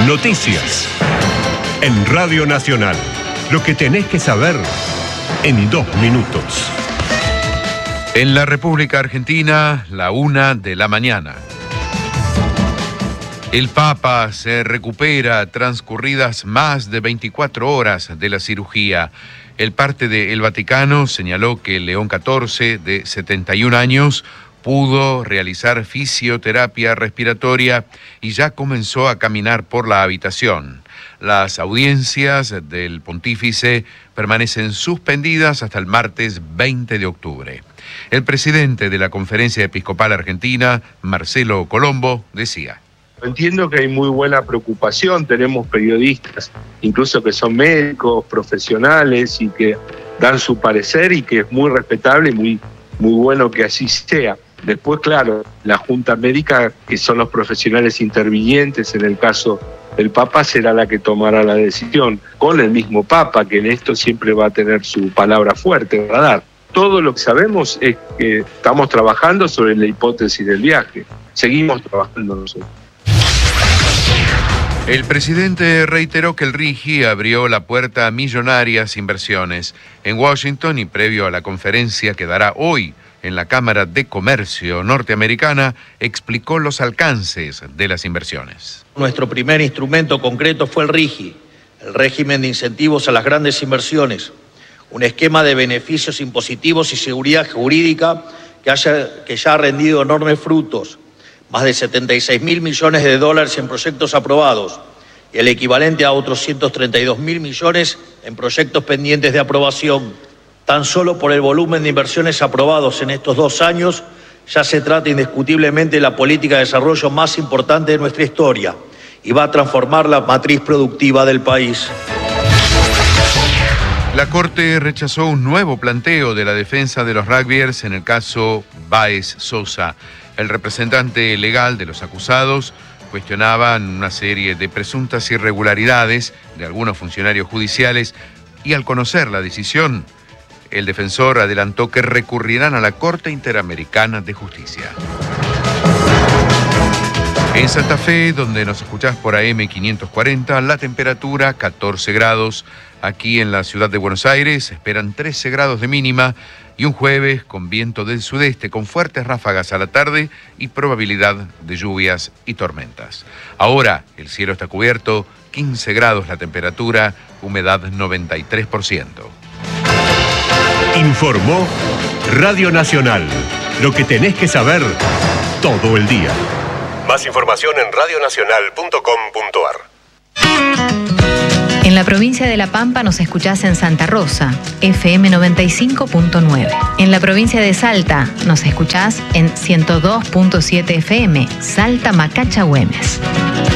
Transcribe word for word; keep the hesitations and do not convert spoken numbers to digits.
Noticias. En Radio Nacional. Lo que tenés que saber en dos minutos. En la República Argentina, la una de la mañana. El Papa se recupera transcurridas más de veinticuatro horas de la cirugía. El parte del Vaticano señaló que León catorce, de setenta y un años, pudo realizar fisioterapia respiratoria y ya comenzó a caminar por la habitación. Las audiencias del pontífice permanecen suspendidas hasta el martes veinte de octubre. El presidente de la Conferencia Episcopal Argentina, Marcelo Colombo, decía: Entiendo que hay muy buena preocupación, tenemos periodistas, incluso que son médicos, profesionales y que dan su parecer y que es muy respetable y muy, muy bueno que así sea. Después, claro, la Junta Médica, que son los profesionales intervinientes en el caso del Papa, será la que tomará la decisión, con el mismo Papa, que en esto siempre va a tener su palabra fuerte, ¿verdad? Todo lo que sabemos es que estamos trabajando sobre la hipótesis del viaje. Seguimos trabajando nosotros. El presidente reiteró que el RIGI abrió la puerta a millonarias inversiones en Washington y previo a la conferencia que dará hoy en la Cámara de Comercio norteamericana, explicó los alcances de las inversiones. Nuestro primer instrumento concreto fue el RIGI, el régimen de incentivos a las grandes inversiones, un esquema de beneficios impositivos y seguridad jurídica que, haya, que ya ha rendido enormes frutos, más de setenta y seis mil millones de dólares en proyectos aprobados y el equivalente a otros ciento treinta y dos mil millones en proyectos pendientes de aprobación. Tan solo por el volumen de inversiones aprobados en estos dos años, ya se trata indiscutiblemente de la política de desarrollo más importante de nuestra historia y va a transformar la matriz productiva del país. La Corte rechazó un nuevo planteo de la defensa de los rugbyers en el caso Báez Sosa. El representante legal de los acusados cuestionaba una serie de presuntas irregularidades de algunos funcionarios judiciales y al conocer la decisión, el defensor adelantó que recurrirán a la Corte Interamericana de Justicia. En Santa Fe, donde nos escuchás por A M quinientos cuarenta, la temperatura catorce grados. Aquí en la ciudad de Buenos Aires se esperan trece grados de mínima y un jueves con viento del sudeste con fuertes ráfagas a la tarde y probabilidad de lluvias y tormentas. Ahora el cielo está cubierto, quince grados la temperatura, humedad noventa y tres por ciento. Informó Radio Nacional. Lo que tenés que saber todo el día. Más información en radio nacional punto com punto a r. En la provincia de La Pampa nos escuchás en Santa Rosa, F M noventa y cinco punto nueve. En la provincia de Salta nos escuchás en ciento dos punto siete F M, Salta Macacha Güemes.